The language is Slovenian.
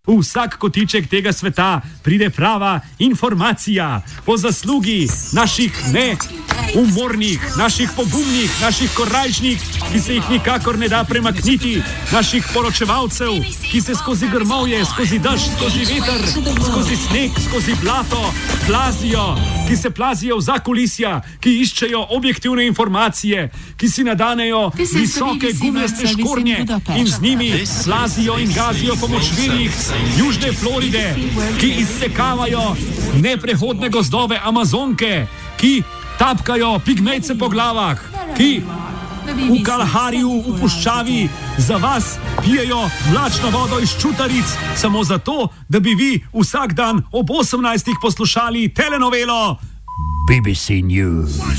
v vsak kotiček tega sveta pride prava informacija po zaslugi naših neumornih, naših pogumnih, naših korajžnih, ki se jih nikakor ne da premakniti, naših poročevalcev, ki se skozi grmovje, skozi dež, skozi veter, skozi sneg, skozi blato plazijo, ki se plazijo v zakulisja, ki iščejo objektivne informacije, ki si nadanejo visoke gumaste škornje in z njimi plazijo in gazijo po močvirjih Južne Floride, ki izsekavajo neprehodne gozdove Amazonke, ki tapkajo pigmejce po glavah, ki v Kalhariju v puščavi za vas pijejo mlačno vodo iz čutaric, samo zato, da bi vi vsak dan ob 18. poslušali telenovelo BBC News.